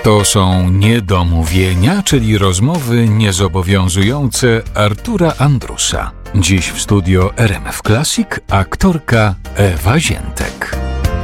To są niedomówienia, czyli rozmowy niezobowiązujące Artura Andrusa. Dziś w studio RMF Classic aktorka Ewa Ziętek.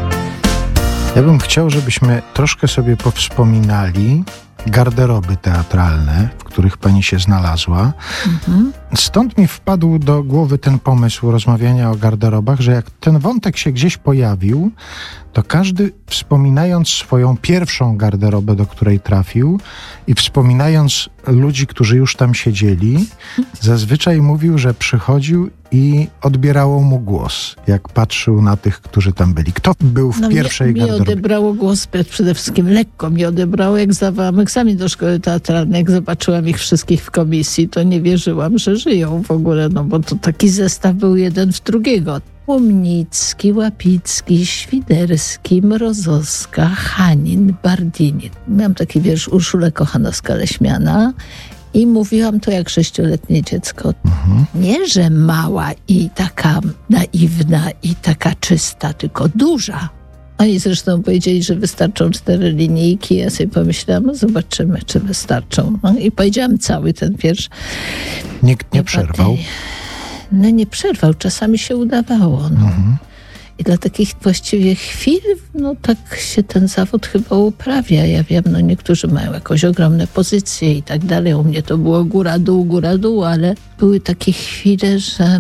Ja bym chciał, żebyśmy troszkę sobie powspominali garderoby teatralne, w których pani się znalazła. Stąd mi wpadł do głowy ten pomysł rozmawiania o garderobach, że jak ten wątek się gdzieś pojawił, to każdy, wspominając swoją pierwszą garderobę, do której trafił i wspominając ludzi, którzy już tam siedzieli, zazwyczaj mówił, że przychodził i odbierało mu głos, jak patrzył na tych, którzy tam byli. Kto był w pierwszej garderobie? Mi odebrało głos przede wszystkim, lekko mi odebrało, jak zdawałam egzamin do szkoły teatralnej, jak zobaczyłam ich wszystkich w komisji, to nie wierzyłam, że żyją w ogóle, no bo to taki zestaw był jeden w drugiego. Łomnicki, Łapicki, Świderski, Mrozowska, Hanin, Bardini. Miałam taki wiersz Urszulę Kochanowska-Leśmiana i mówiłam to jak 6-letnie dziecko. Nie, że mała i taka naiwna i taka czysta, tylko duża. Oni zresztą powiedzieli, że wystarczą 4 linijki. Ja sobie pomyślałam, no zobaczymy, czy wystarczą. No i powiedziałam cały ten wiersz. Nikt nie przerwał? No nie przerwał, czasami się udawało. No. I dla takich właściwie chwil, no tak się ten zawód chyba uprawia. Ja wiem, no niektórzy mają jakoś ogromne pozycje i tak dalej. U mnie to było góra, dół, ale były takie chwile,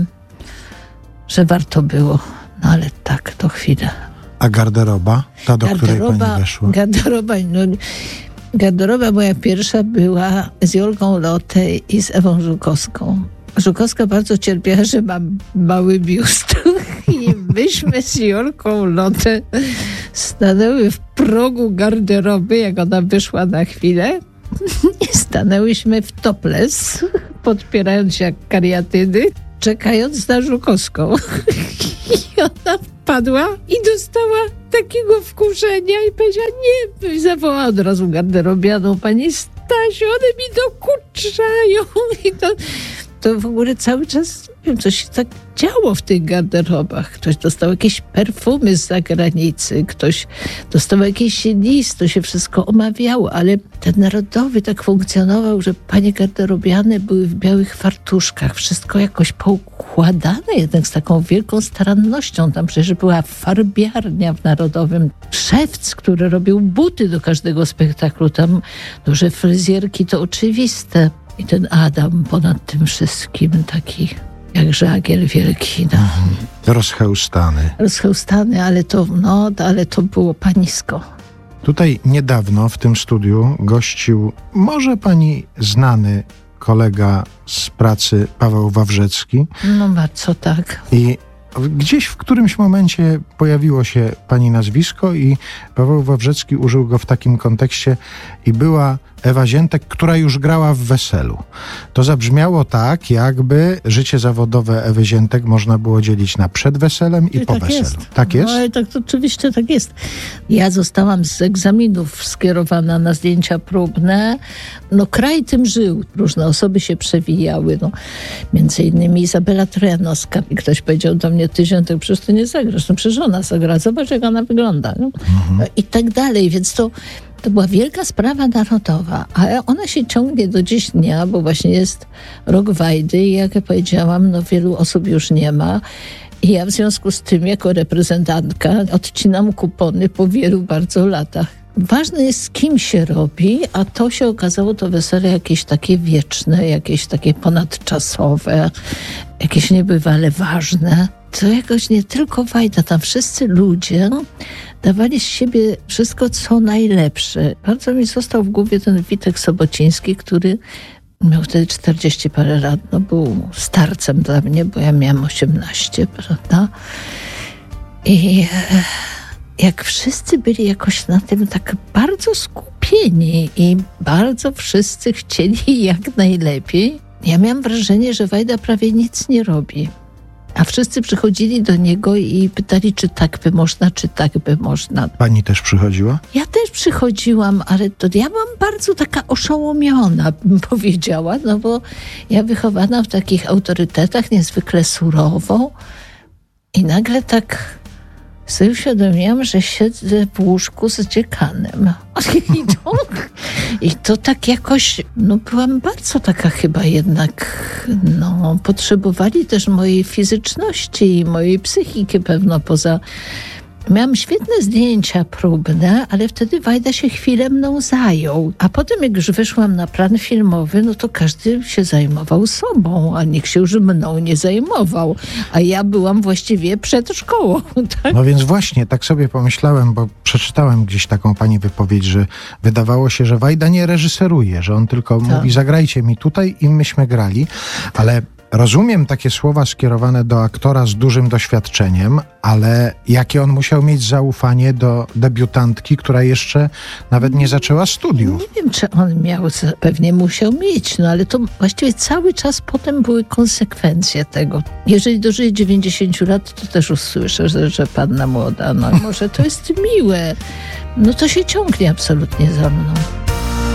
że warto było. No ale tak, to chwile. A garderoba? Ta, do której pani weszła? Garderoba moja pierwsza była z Jolką Lotę i z Ewą Żukowską. Żukowska bardzo cierpiała, że mam mały biust. I myśmy z Jolką Lotę stanęły w progu garderoby, jak ona wyszła na chwilę. I stanęłyśmy w topless, podpierając się jak kariatydy, czekając na Żukowską. I ona wpadła i dostała takiego wkurzenia i powiedziała, nie, zawołała od razu garderobianą, pani Stasiu, one mi dokuczają. I to w ogóle cały czas, wiem, coś się tak działo w tych garderobach. Ktoś dostał jakieś perfumy z zagranicy, ktoś dostał jakiś list, to się wszystko omawiało, ale ten narodowy tak funkcjonował, że panie garderobiane były w białych fartuszkach, wszystko jakoś poukładane, jednak z taką wielką starannością. Tam przecież była farbiarnia w Narodowym, szewc, który robił buty do każdego spektaklu, tam duże fryzjerki, to oczywiste. I ten Adam ponad tym wszystkim, taki jak żagiel wielki. No. Rozchełstany, ale to było panisko. Tutaj niedawno w tym studiu gościł może pani znany kolega z pracy Paweł Wawrzecki. No bardzo tak. I gdzieś w którymś momencie pojawiło się pani nazwisko i Paweł Wawrzecki użył go w takim kontekście i była Ewa Ziętek, która już grała w Weselu. To zabrzmiało tak, jakby życie zawodowe Ewy Ziętek można było dzielić na przed weselem i po weselu. Jest. Tak jest? No, ale tak, to oczywiście tak jest. Ja zostałam z egzaminów skierowana na zdjęcia próbne. No kraj tym żył. Różne osoby się przewijały. No, między innymi Izabela Trojanowska. I ktoś powiedział do mnie, ty Ziętek, przecież ty nie zagrasz. No przecież ona zagra. Zobacz, jak ona wygląda. No. I tak dalej. Więc to była wielka sprawa narodowa, ale ona się ciągnie do dziś dnia, bo właśnie jest rok Wajdy i jak ja powiedziałam, no wielu osób już nie ma. I ja w związku z tym jako reprezentantka odcinam kupony po wielu bardzo latach. Ważne jest, z kim się robi, a to się okazało, to wesele jakieś takie wieczne, jakieś takie ponadczasowe, jakieś niebywale ważne. To jakoś nie tylko Wajda, tam wszyscy ludzie dawali z siebie wszystko, co najlepsze. Bardzo mi został w głowie ten Witek Sobociński, który miał wtedy 40 parę lat. No, był starcem dla mnie, bo ja miałam 18, prawda? I jak wszyscy byli jakoś na tym tak bardzo skupieni i bardzo wszyscy chcieli jak najlepiej, ja miałam wrażenie, że Wajda prawie nic nie robi. A wszyscy przychodzili do niego i pytali, czy tak by można, czy tak by można. Pani też przychodziła? Ja też przychodziłam, ale to ja byłam bardzo taka oszołomiona, bym powiedziała, no bo ja wychowana w takich autorytetach, niezwykle surowo i nagle tak sobie uświadomiłam, że siedzę w łóżku z dziekanem. I to tak jakoś, byłam bardzo taka chyba jednak, potrzebowali też mojej fizyczności i mojej psychiki pewno poza... Miałam świetne zdjęcia próbne, ale wtedy Wajda się chwilę mną zajął. A potem jak już wyszłam na plan filmowy, to każdy się zajmował sobą, a nikt się już mną nie zajmował. A ja byłam właściwie przed szkołą. Tak? No więc właśnie, tak sobie pomyślałem, bo przeczytałem gdzieś taką pani wypowiedź, że wydawało się, że Wajda nie reżyseruje, że on tylko mówi, zagrajcie mi tutaj i myśmy grali, ale... Rozumiem takie słowa skierowane do aktora z dużym doświadczeniem, ale jakie on musiał mieć zaufanie do debiutantki, która jeszcze nawet nie zaczęła studiów? Nie wiem, czy on miał, pewnie musiał mieć, ale to właściwie cały czas potem były konsekwencje tego. Jeżeli dożyję 90 lat, to też usłyszę, że panna młoda, może to jest miłe. To się ciągnie absolutnie za mną.